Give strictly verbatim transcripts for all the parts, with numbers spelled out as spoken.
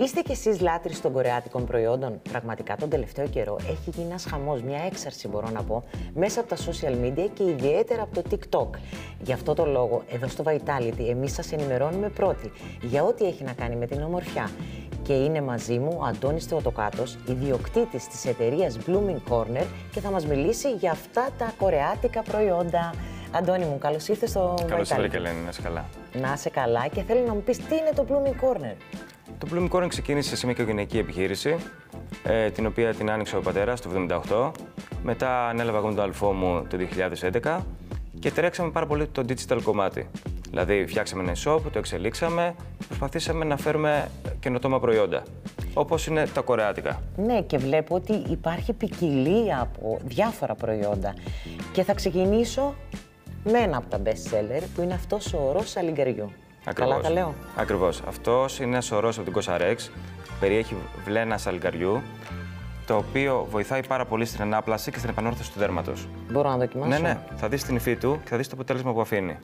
Είστε κι εσείς λάτρεις των κορεάτικων προϊόντων? Πραγματικά τον τελευταίο καιρό έχει γίνει ένας χαμός, μια έξαρση μπορώ να πω, μέσα από τα social media και ιδιαίτερα από το TikTok. Γι' αυτό το λόγο, εδώ στο Vitality, εμείς σας ενημερώνουμε πρώτοι για ό,τι έχει να κάνει με την ομορφιά. Και είναι μαζί μου ο Αντώνης Θεοτοκάτος, ιδιοκτήτης της εταιρείας Blooming Corner και θα μας μιλήσει για αυτά τα κορεάτικα προϊόντα. Αντώνη μου, καλώς ήρθες στο Vitality. Καλώς ήρθατε, Ελένη, να είσαι καλά. Να είσαι καλά και θέλω να μου πεις τι είναι το Blooming Corner. Το Blooming Corner ξεκίνησε σε μια οικογενειακή επιχείρηση, ε, την οποία την άνοιξε ο πατέρας το εβδομήντα οκτώ. Μετά ανέλαβα εγώ με τον αδελφό μου το δύο χιλιάδες έντεκα και τρέξαμε πάρα πολύ το digital κομμάτι. Δηλαδή, φτιάξαμε ένα e-shop, το εξελίξαμε και προσπαθήσαμε να φέρουμε καινοτόμα προϊόντα, όπως είναι τα κορεάτικα. Ναι, και βλέπω ότι υπάρχει ποικιλία από διάφορα προϊόντα. Και θα ξεκινήσω με ένα από τα best seller, που είναι αυτός ο ορός σαλιγκαριού. Ακριβώς. Καλά τα λέω? Ακριβώς. Αυτός είναι ένας ορός από την Cosrx, περιέχει βλένα σαλιγκαριού, το οποίο βοηθάει πάρα πολύ στην ανάπλαση και στην επανόρθωση του δέρματος. Μπορώ να δοκιμάσω? Ναι, ναι. Θα δεις την υφή του και θα δεις το αποτέλεσμα που αφήνει.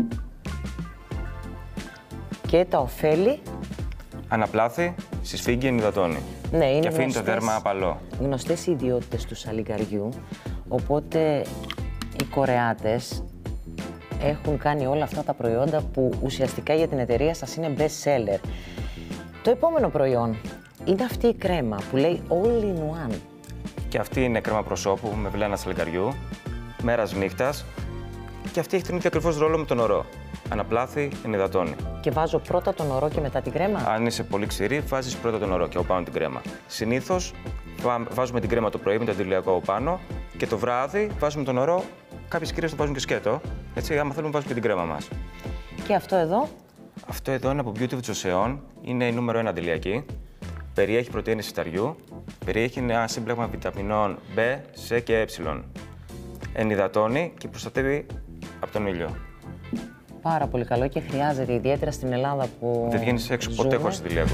Και τα ωφέλη? Αναπλάθει, συσφίγγει, ενυδατώνει. Ναι, είναι και αφήνει γνωστές, το δέρμα απαλό. Γνωστές οι ιδιότητες του σαλιγκαριού, οπότε οι Κορεάτες έχουν κάνει όλα αυτά τα προϊόντα που ουσιαστικά για την εταιρεία σας είναι best seller. Το επόμενο προϊόν είναι αυτή η κρέμα που λέει all in one. Και αυτή είναι κρέμα προσώπου με βλένα σαλιγκαριού, μέρας νύχτας. Και αυτή έχει τον ίδιο ακριβώς ρόλο με τον ορό. Αναπλάθει, ενυδατώνει. Και βάζω πρώτα τον ορό και μετά την κρέμα. Αν είσαι πολύ ξηρή, βάζεις πρώτα τον ορό και από πάνω την κρέμα. Συνήθως βάζουμε την κρέμα το πρωί με το αντιλιακό πάνω και το βράδυ βάζουμε τον ορό. Κάποιες κυρίες το βάζουν και σκέτο. Έτσι, άμα θέλουμε, βάζουμε και την κρέμα μας. Και αυτό εδώ? Αυτό εδώ είναι από Beauty of Joseon. Είναι η νούμερο ένα αντιλιακή. Περιέχει πρωτεΐνες φυταριού. Περιέχει ένα σύμπλεγμα βιταμινών B, C και E. Ενυδατώνει και προστατεύει από τον ήλιο. Πάρα πολύ καλό και χρειάζεται, ιδιαίτερα στην Ελλάδα που δεν βγαίνεις έξω ζούμε. ποτέ χωρίς αντιλιακό.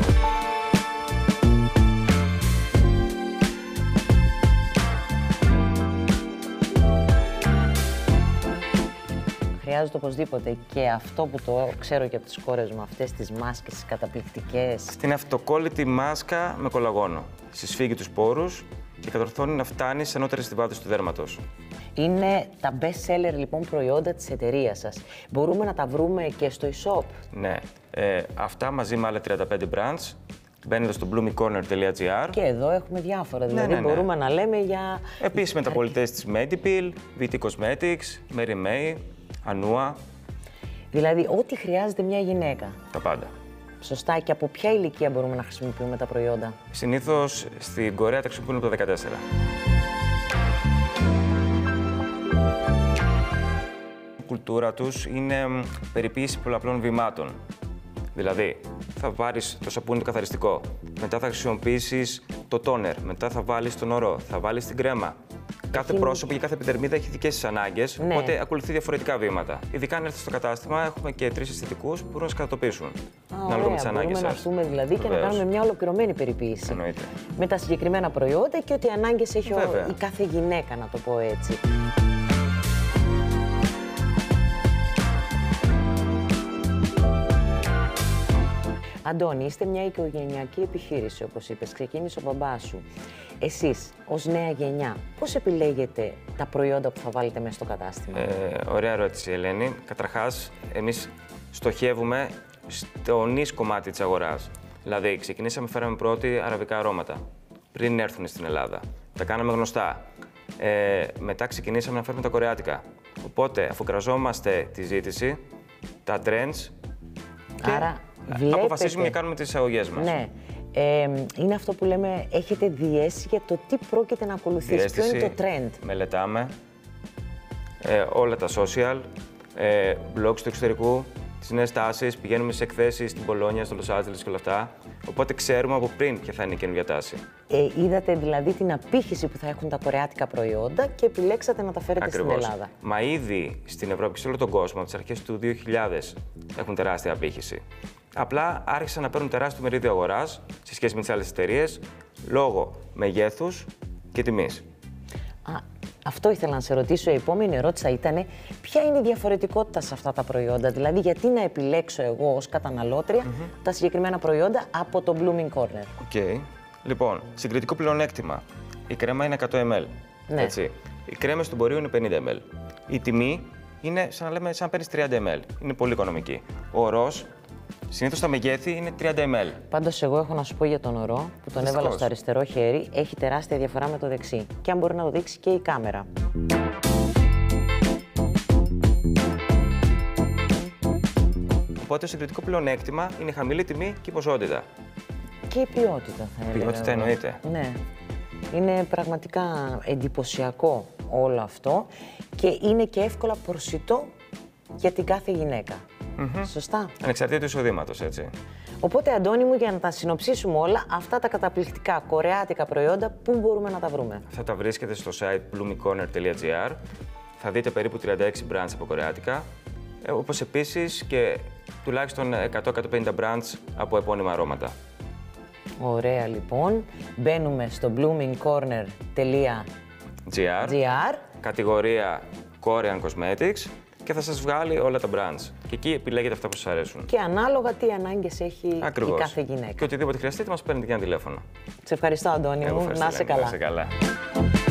Χρειάζεται οπωσδήποτε και αυτό που το ξέρω και από τις κόρες μου, αυτές τις μάσκες, τις καταπληκτικές. Αυτή είναι αυτοκόλλητη μάσκα με κολαγόνο. Συσφίγγει τους πόρους και κατορθώνει να φτάνει σε ανώτερες στιβάδες του δέρματος. Είναι τα best seller λοιπόν προϊόντα της εταιρείας σας. Μπορούμε να τα βρούμε και στο e-shop? Ναι. Ε, αυτά μαζί με άλλα τριάντα πέντε brands μπαίνετε στο blooming corner τελεία gr. Και εδώ έχουμε διάφορα, ναι, δηλαδή ναι, ναι. μπορούμε να λέμε για... Επίσης μεταπολιτές της Medipil, βι τι Cosmetics, Mary May, Anua. Δηλαδή ό,τι χρειάζεται μια γυναίκα. Τα πάντα. Σωστά. Και από ποια ηλικία μπορούμε να χρησιμοποιούμε τα προϊόντα? Συνήθως στην Κορέα τα χρησιμοποιούν από το δεκατέσσερα. Η κουλτούρα τους είναι περιποίηση πολλαπλών βημάτων. Δηλαδή, θα πάρεις το σαπούνι το καθαριστικό, μετά θα χρησιμοποιήσεις το τόνερ, μετά θα βάλεις τον ορό, θα βάλεις την κρέμα. Κάθε Έχει... πρόσωπο και κάθε επιδερμίδα έχει δικές της ανάγκες, ναι. Οπότε ακολουθεί διαφορετικά βήματα. Ειδικά αν έρθεις στο κατάστημα, έχουμε και τρεις αισθητικούς που μπορούν να σκατοποιήσουν. Ανάλογα με τις ανάγκες σας. Μπορούμε να έρθουμε δηλαδή Βεβαίως. Και να κάνουμε μια ολοκληρωμένη περιποίηση. Εννοείται. Με τα συγκεκριμένα προϊόντα και ό,τι ανάγκες έχει ο... η κάθε γυναίκα, να το πω έτσι. Αντώνη, είστε μια οικογενειακή επιχείρηση, όπως είπες. Ξεκίνησε ο μπαμπάς σου. Εσείς, ως νέα γενιά, πώς επιλέγετε τα προϊόντα που θα βάλετε μέσα στο κατάστημα? Ε, ωραία ερώτηση, Ελένη. Καταρχάς, εμείς στοχεύουμε στο νης κομμάτι της αγοράς. Δηλαδή, ξεκινήσαμε, φέραμε πρώτοι αραβικά αρώματα, πριν έρθουν στην Ελλάδα. Τα κάναμε γνωστά. Ε, μετά ξεκινήσαμε να φέρουμε τα κορεάτικα. Οπότε, αφουγκραζόμαστε τη ζήτηση, τα trends και Άρα, βλέπετε... αποφασίζουμε και κάνουμε τις εισαγωγές μας. Ναι. Ε, είναι αυτό που λέμε, έχετε διαίσθηση για το τι πρόκειται να ακολουθήσει, διαίσθηση, ποιο είναι το trend. Μελετάμε ε, όλα τα social, ε, blogs του εξωτερικού, τις νέες τάσεις, πηγαίνουμε σε εκθέσεις στην Πολόνια, στο Los Angeles και όλα αυτά. Οπότε ξέρουμε από πριν ποια θα είναι η καινούργια τάση. Ε, είδατε δηλαδή την απήχηση που θα έχουν τα κορεάτικα προϊόντα και επιλέξατε να τα φέρετε Ακριβώς. στην Ελλάδα. Μα ήδη στην Ευρώπη και σε όλο τον κόσμο, από τις αρχές του δύο χιλιάδες, έχουν τεράστια απήχηση. Απλά άρχισαν να παίρνουν τεράστιο μερίδιο αγοράς σε σχέση με τις άλλες εταιρείες, λόγω μεγέθους και τιμής. Α, Αυτό ήθελα να σε ρωτήσω. Η επόμενη ερώτηση ήταν ποια είναι η διαφορετικότητα σε αυτά τα προϊόντα. Δηλαδή, γιατί να επιλέξω εγώ ως καταναλώτρια mm-hmm. τα συγκεκριμένα προϊόντα από το Blooming Corner. Οκ. Okay. Λοιπόν, συγκριτικό πλεονέκτημα. Η κρέμα είναι εκατό μιλιλίτρα. Ναι. Έτσι. Οι κρέμες του εμπορίου είναι πενήντα μιλιλίτρα. Η τιμή είναι σαν να λέμε σαν να παίρνεις τριάντα μιλιλίτρα. Είναι πολύ οικονομική. Ο ορός, συνήθως τα μεγέθη είναι τριάντα μιλιλίτρα. Πάντως, εγώ έχω να σου πω για τον ορό που τον Δυστυχώς. έβαλα στο αριστερό χέρι. Έχει τεράστια διαφορά με το δεξί. Και αν μπορεί να το δείξει και η κάμερα. Οπότε το συγκριτικό πλεονέκτημα είναι η χαμηλή τιμή και η ποσότητα. Και η ποιότητα, θα έλεγα. Ποιότητα εννοείται. Ναι. Είναι πραγματικά εντυπωσιακό όλο αυτό και είναι και εύκολα προσιτό για την κάθε γυναίκα. Mm-hmm. Σωστά. Ανεξαρτήτου εισοδήματος, έτσι. Οπότε, Αντώνη μου, για να τα συνοψίσουμε όλα, αυτά τα καταπληκτικά κορεάτικα προϊόντα, πού μπορούμε να τα βρούμε? Θα τα βρίσκετε στο site bloomingcorner τελεία gr. Θα δείτε περίπου τριάντα έξι brands από κορεάτικα, όπως επίσης και τουλάχιστον εκατό με εκατόν πενήντα brands από επώνυμα αρώματα. Ωραία, λοιπόν. Μπαίνουμε στο bloomingcorner τελεία gr, κατηγορία Korean Cosmetics και θα σας βγάλει όλα τα brands. Και εκεί επιλέγετε αυτά που σας αρέσουν. Και ανάλογα τι ανάγκες έχει Ακριβώς. η κάθε γυναίκα. Και οτιδήποτε χρειαστείτε μας παίρνετε και ένα τηλέφωνο. Σε ευχαριστώ, Αντώνη μου. Να είσαι καλά. Να είσαι καλά.